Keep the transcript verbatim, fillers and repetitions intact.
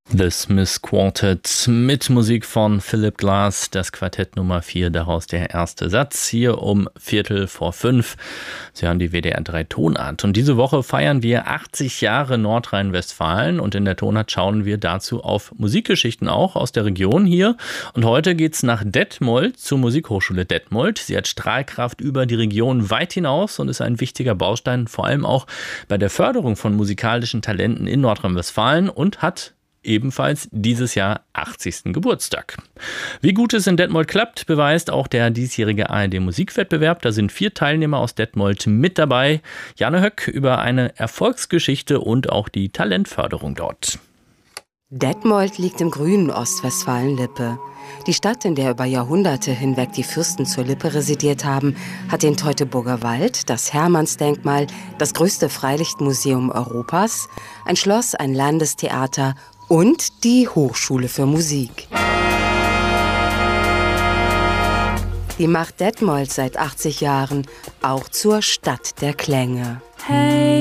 The Smith Quartet mit Musik von Philip Glass, das Quartett Nummer vier, daraus der erste Satz, hier um Viertel vor fünf. Sie haben die W D R drei Tonart und diese Woche feiern wir achtzig Jahre Nordrhein-Westfalen und in der Tonart schauen wir dazu auf Musikgeschichten auch aus der Region hier. Und heute geht's nach Detmold zur Musikhochschule Detmold. Sie hat Strahlkraft über die Region weit hinaus und ist ein wichtiger Baustein, vor allem auch bei der Förderung von musikalischen Talenten in Nordrhein-Westfalen und hat ebenfalls dieses Jahr achtzigsten Geburtstag. Wie gut es in Detmold klappt, beweist auch der diesjährige A R D-Musikwettbewerb. Da sind vier Teilnehmer aus Detmold mit dabei. Janne Höck über eine Erfolgsgeschichte und auch die Talentförderung dort. Detmold liegt im grünen Ostwestfalen-Lippe. Die Stadt, in der über Jahrhunderte hinweg die Fürsten zur Lippe residiert haben, hat den Teutoburger Wald, das Hermannsdenkmal, das größte Freilichtmuseum Europas, ein Schloss, ein Landestheater und die Hochschule für Musik. Die macht Detmold seit achtzig Jahren auch zur Stadt der Klänge. Hey.